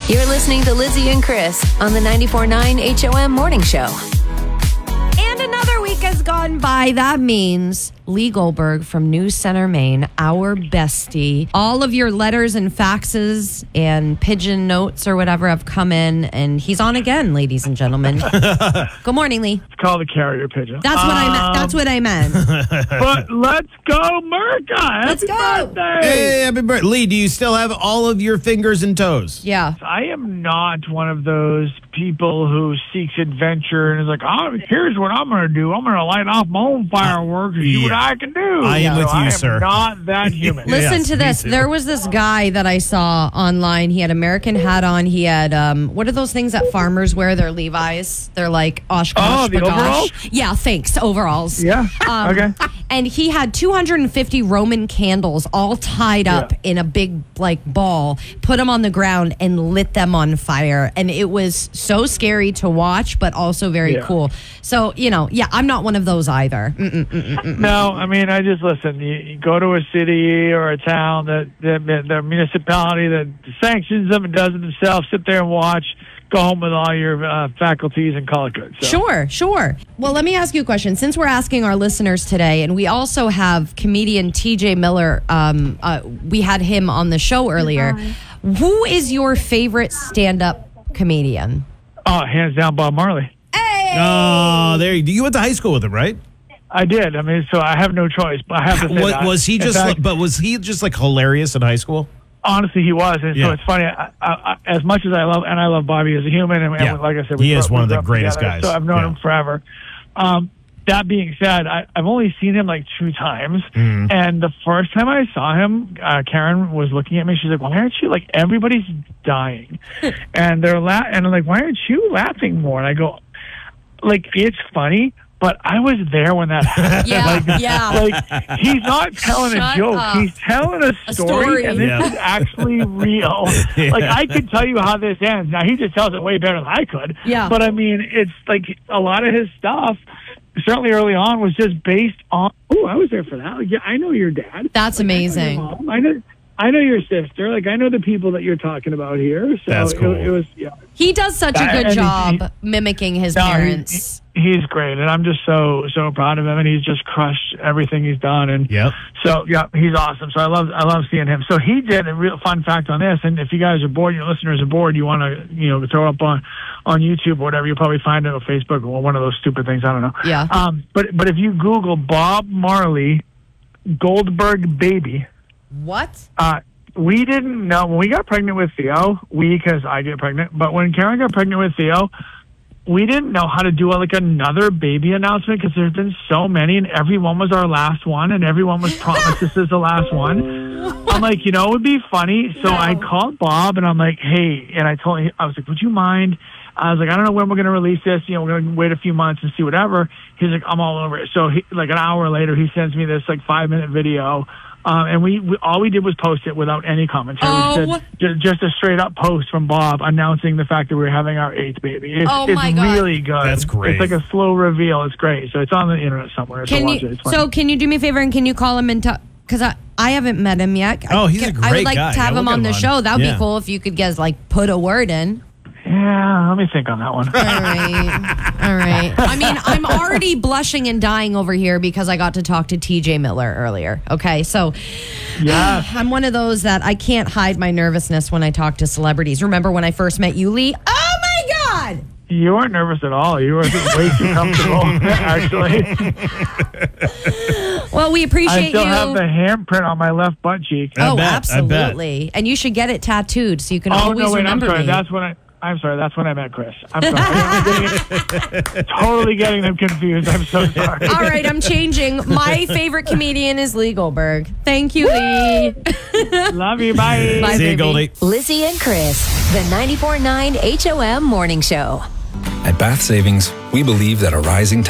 You're listening to Lizzie and Chris on the 94.9 HOM Morning Show. And another week has gone by. That means Lee Goldberg from News Center, Maine, our bestie. All of your letters and faxes and pigeon notes or whatever have come in, and he's on again, ladies and gentlemen. Good morning, Lee. It's called a carrier pigeon. That's what I meant. That's what I meant. But let's go, Merca. Let's go. Birthday. Hey, happy birthday. Lee, do you still have all of your fingers and toes? Yeah. I am not one of those people who seeks adventure and is like, oh, here's what I'm going to do. I'm going to light off my own fireworks and see what I can do. I am with you, I am sir. not that human. Listen Yes, to me this. too. There was this guy that I saw online. He had American hat on. He had, what are those things that farmers wear? They're Levi's. They're like Oshkosh Oh, the bagosh. overalls? Yeah, thanks. Overalls. Yeah. Okay. And he had 250 Roman candles all tied up in a big like ball, put them on the ground and lit them on fire. And it was so scary to watch, but also very cool. So, I'm not one of those either. No, I mean, I just listen. You go to a city or a town that the municipality that sanctions them and does it themselves, sit there and watch, go home with all your faculties and call it good. So. Sure. Well, let me ask you a question. Since we're asking our listeners today, and we also have comedian TJ Miller, we had him on the show earlier. Who is your favorite stand-up comedian? Oh, hands down, Bob Marley. Hey! Oh, there you went to high school with him, right? I did. I mean, so I have no choice. But I have to say that. Was he In just? fact, Was he just like hilarious in high school? honestly, he was. And Yeah. so it's funny. I, as much as I love Bobby as a human, and like I said, he is one of the grew up greatest together, guys. So I've known him forever. That being said, I've only seen him like 2 times. And the first time I saw him, Karen was looking at me. She's like, why aren't you, like, everybody's dying. And they're and I'm like, why aren't you laughing more? And I go, like, it's funny, but I was there when that happened. Like, he's not telling a joke. up. He's telling a story. And this is actually real. Like, I could tell you how this ends. Now, he just tells it way better than I could. Yeah. But, I mean, it's like a lot of his stuff, certainly early on, was just based on, oh, I was there for that. Like, yeah, I know your dad. That's amazing. I know your sister. Like, I know the people that you're talking about here. So That's cool. it was, He does such a good And job mimicking his parents. He's great, and I'm just so proud of him, and he's just crushed everything he's done. And so he's awesome. So I love seeing him. So he did a real fun fact on this. And if you guys are bored, your listeners are bored, you want to throw up on YouTube or whatever, you'll probably find it on Facebook or one of those stupid things. I don't know. Yeah. But if you Google Bob Marley Goldberg baby. What? We didn't know when we got pregnant with Theo. Because I get pregnant, but when Karen got pregnant with Theo, we didn't know how to do another baby announcement because there's been so many, and everyone was our last one, and everyone was promised this is the last one. I'm like, it would be funny. So I called Bob, and I'm like, hey, and I told him, I was like, would you mind? I was like, I don't know when we're going to release this. We're going to wait a few months and see whatever. He's like, I'm all over it. So like an hour later, he sends me this 5-minute video. And we all we did was post it without any commentary. We said, just a straight up post from Bob announcing the fact that we were having our 8th baby. It's really good. That's great. It's like a slow reveal. It's great. So it's on the internet somewhere. So watch it. It's fun. So can you do me a favor and can you call him and talk? Because I haven't met him yet. Oh, he's a great I would like guy. to have Yeah, him we'll on get the him show. on. That would Yeah. be cool if you could guys put a word in. Yeah, let me think on that one. All right. I mean, I'm already blushing and dying over here because I got to talk to TJ Miller earlier. Okay, so I'm one of those that I can't hide my nervousness when I talk to celebrities. Remember when I first met you, Lee? Oh my God! You weren't nervous at all. You were way too comfortable, actually. Well, we appreciate I still you. have the handprint on my left butt cheek. Oh, I bet. absolutely. And you should get it tattooed so you can always remember I'm sorry. me. I'm sorry. That's when I met Chris. I'm sorry. Totally getting them confused. I'm so sorry. All right, I'm changing. My favorite comedian is Lee Goldberg. Thank you, Lee. Love you. Bye. Bye, See you, baby. Goldie. Lizzie and Chris, the 94.9 HOM Morning Show. At Bath Savings, we believe that a rising